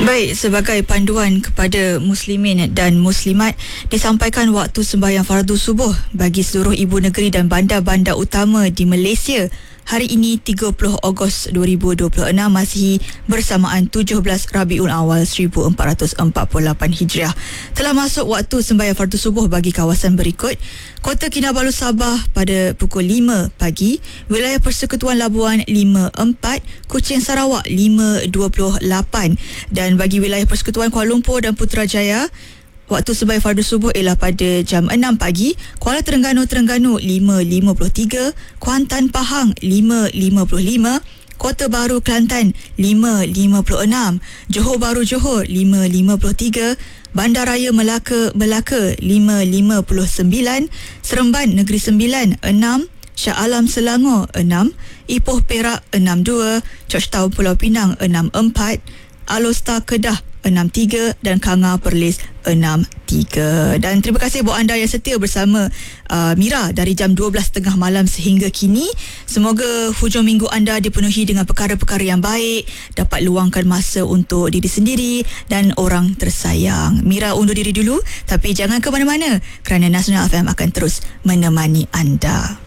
Baik, sebagai panduan kepada muslimin dan muslimat, disampaikan waktu sembahyang fardu subuh bagi seluruh ibu negeri dan bandar-bandar utama di Malaysia hari ini 30 Ogos 2026 Masihi bersamaan 17 Rabiul Awal 1448 Hijriah. Telah masuk waktu sembahyang fardu subuh bagi kawasan berikut: Kota Kinabalu Sabah pada pukul 5 pagi, Wilayah Persekutuan Labuan 5.4, Kuching Sarawak 5.28, dan bagi Wilayah Persekutuan Kuala Lumpur dan Putrajaya waktu sembahyang fardu subuh ialah pada jam 6 pagi, Kuala Terengganu 5.53, Kuantan Pahang 5.55, Kota Baru Kelantan 5.56, Johor Bahru Johor 5.53, Bandaraya Melaka 5.59, Seremban Negeri Sembilan 6, Shah Alam Selangor 6, Ipoh Perak 62, Georgetown Pulau Pinang 64, Alor Star Kedah 63 dan Kanga Perlis 63. Dan terima kasih buat anda yang setia bersama Mira dari jam 12.30 malam sehingga kini. Semoga hujung minggu anda dipenuhi dengan perkara-perkara yang baik, dapat luangkan masa untuk diri sendiri dan orang tersayang. Mira undur diri dulu, tapi jangan ke mana-mana kerana Nasional FM akan terus menemani anda.